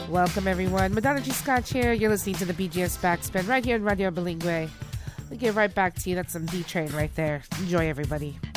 Welcome, everyone. Madonna G. Scotch here. You're listening to the BGS Backspin right here in Radio Bilingue. We'll get right back to you. That's some D-Train right there. Enjoy, everybody.